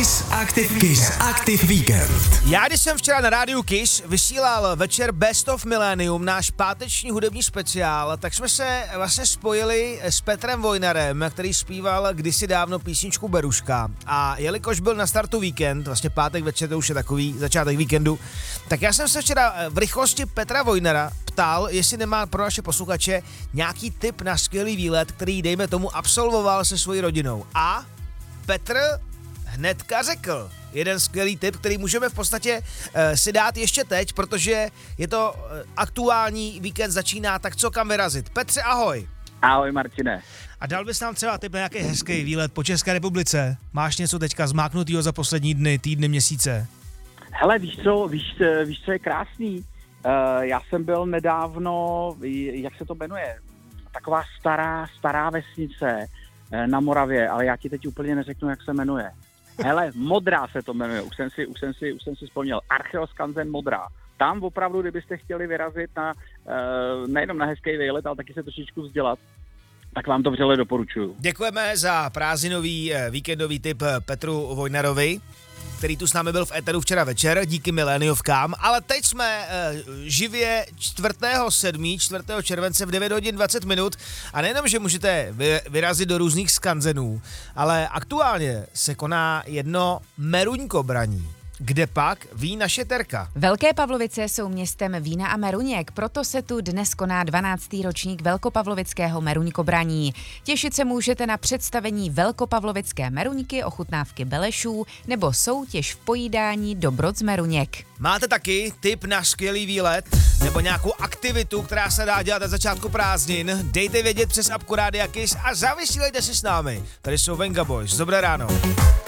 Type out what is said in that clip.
Kiss Aktiv víkend. Já když jsem včera na rádiu Kiss vysílal večer Best of Millennium, náš páteční hudební speciál, tak jsme se vlastně spojili s Petrem Vojnarem, který zpíval kdysi dávno písničku Beruška. A jelikož byl na startu víkend, vlastně pátek večer, to už je takový začátek víkendu, tak já jsem se včera v rychlosti Petra Vojnara ptal, jestli nemá pro naše posluchače nějaký tip na skvělý výlet, který dejme tomu absolvoval se svojí rodinou. A Petr hnedka řekl jeden skvělý tip, který můžeme v podstatě si dát ještě teď, protože je to aktuální, víkend začíná, tak co kam vyrazit. Petře, ahoj. Ahoj, Martine. A dal bys nám třeba tip na nějaký hezký výlet po České republice? Máš něco teďka zmáknutýho za poslední dny, týdny, měsíce? Hele, víš, co je krásný? Já jsem byl nedávno, jak se to jmenuje, taková stará vesnice na Moravě, ale já ti teď úplně neřeknu, jak se jmenuje. Hele, Modrá se to jmenuje, už jsem si vzpomněl, Archeoskanzen Modrá. Tam opravdu, kdybyste chtěli vyrazit na, nejenom na hezký výlet, ale taky se trošičku vzdělat, tak vám to vřele doporučuju. Děkujeme za prázdninový víkendový tip Petru Vojnarovi, který tu s námi byl v éteru včera večer, díky miléniovkám, ale teď jsme živě 4. července v 9 hodin 20 minut a nejenom, že můžete vyrazit do různých skanzenů, ale aktuálně se koná jedno meruňkobraní. Kde pak ví naše Terka? Velké Pavlovice jsou městem vína a meruněk, proto se tu dnes koná 12. ročník velkopavlovického meruňkobraní. Těšit se můžete na představení velkopavlovické meruňky, ochutnávky belešů nebo soutěž v pojídání dobrot z meruněk. Máte taky tip na skvělý výlet nebo nějakou aktivitu, která se dá dělat na začátku prázdnin? Dejte vědět přes apku Rádia Kiss a zavysílejte si s námi. Tady jsou Venga Boys. Dobré ráno.